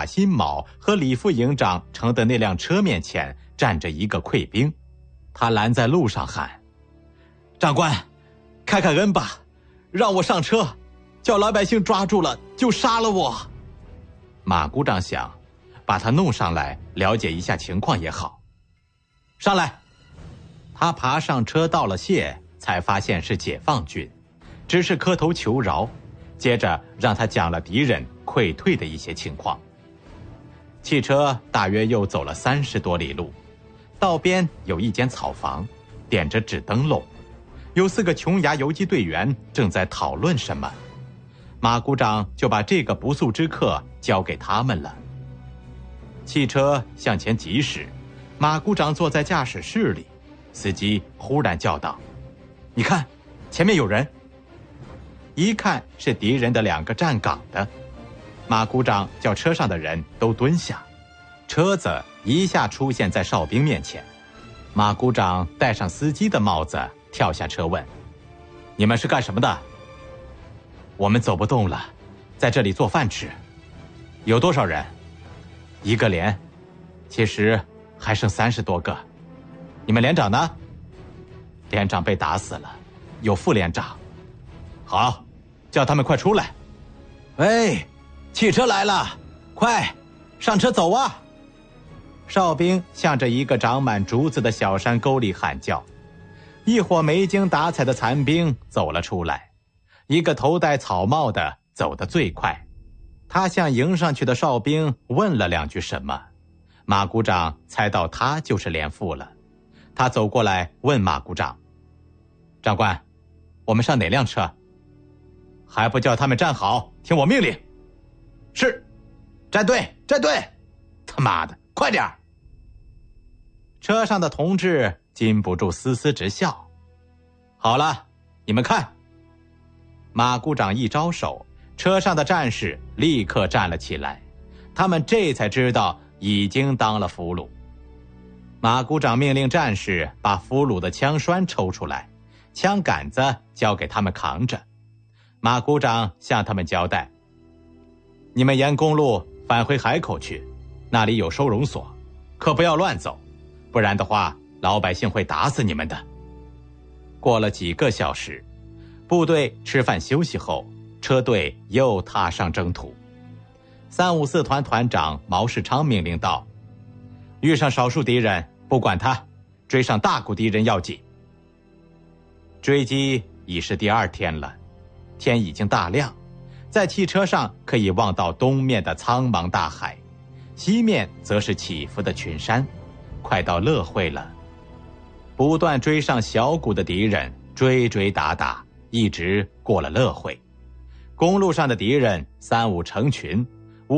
新卯和李副营长乘的那辆车面前站着一个溃兵，他拦在路上喊：长官，开开恩吧，让我上车，叫老百姓抓住了就杀了我。马股长想，把他弄上来了解一下情况也好。上来。他爬上车道了谢，才发现是解放军，只是磕头求饶，接着让他讲了敌人溃退的一些情况。汽车大约又走了30多里路，道边有一间草房，点着纸灯笼，有4个琼崖游击队员正在讨论什么。马股长就把这个不速之客交给他们了。汽车向前疾驶，马股长坐在驾驶室里，司机忽然叫道：你看，前面有人。一看是敌人的2个站岗的。马股长叫车上的人都蹲下，车子一下出现在哨兵面前。马股长戴上司机的帽子，跳下车问：你们是干什么的？我们走不动了，在这里做饭吃。有多少人？1个连，其实还剩30多个。你们连长呢？连长被打死了，有副连长。好，叫他们快出来。喂，汽车来了，快上车走啊！哨兵向着一个长满竹子的小山沟里喊叫。一伙没精打采的残兵走了出来，一个头戴草帽的走得最快。他向迎上去的哨兵问了2句什么，马股长猜到他就是连副了。他走过来问马股长：长官，我们上哪辆车？还不叫他们站好，听我命令。是，站队，站队！他妈的，快点！车上的同志禁不住嘶嘶直笑。好了，你们看。马股长一招手，车上的战士立刻站了起来，他们这才知道已经当了俘虏。马股长命令战士把俘虏的枪栓抽出来，枪杆子交给他们扛着。马股长向他们交代：你们沿公路返回海口去，那里有收容所，可不要乱走，不然的话老百姓会打死你们的。过了几个小时，部队吃饭休息后，车队又踏上征途。354团团长毛世昌命令道：遇上少数敌人不管他，追上大股敌人要紧。追击已是第2天了，天已经大亮，在汽车上可以望到东面的苍茫大海，西面则是起伏的群山，快到乐会了。不断追上小股的敌人，追追打打，一直过了乐会。公路上的敌人3、5成群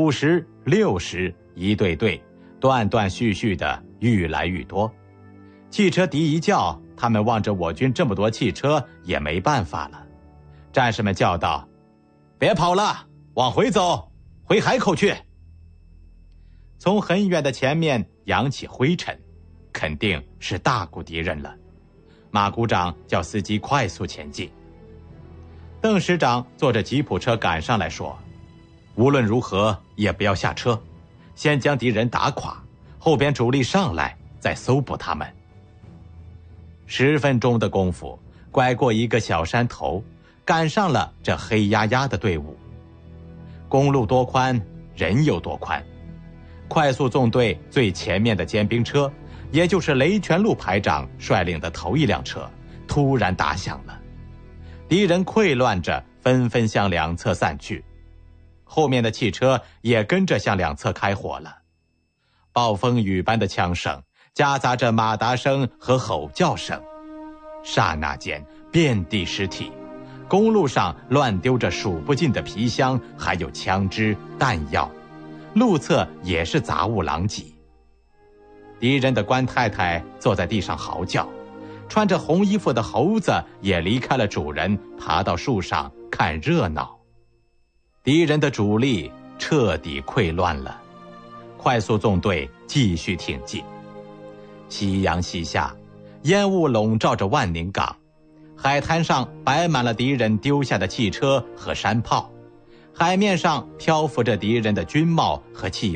，50、60，一队队，断断续续的愈来愈多。汽车笛一叫，他们望着我军这么多汽车也没办法了。战士们叫道：别跑了，往回走，回海口去。从很远的前面扬起灰尘，肯定是大股敌人了。马股长叫司机快速前进。邓师长坐着吉普车赶上来说：无论如何也不要下车，先将敌人打垮，后边主力上来再搜捕他们。10分钟的功夫，拐过一个小山头，赶上了这黑压压的队伍。公路多宽，人有多宽。快速纵队最前面的尖兵车，也就是雷全禄排长率领的头一辆车，突然打响了。敌人溃乱着，纷纷向两侧散去。后面的汽车也跟着向两侧开火了。暴风雨般的枪声夹杂着马达声和吼叫声，刹那间遍地尸体，公路上乱丢着数不尽的皮箱，还有枪支弹药，路侧也是杂物狼藉。敌人的官太太坐在地上嚎叫，穿着红衣服的猴子也离开了主人，爬到树上看热闹。敌人的主力彻底溃乱了，快速纵队继续挺进。夕阳西下，烟雾笼罩着万宁港，海滩上摆满了敌人丢下的汽车和山炮，海面上漂浮着敌人的军帽和汽油